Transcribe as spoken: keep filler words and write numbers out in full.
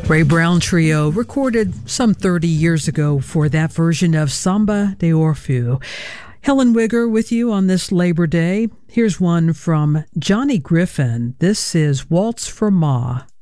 Ray Brown Trio recorded some thirty years ago for that version of Samba de Orfeu. Helen Wigger with you on this Labor Day. Here's one from Johnny Griffin. This is Waltz for Ma.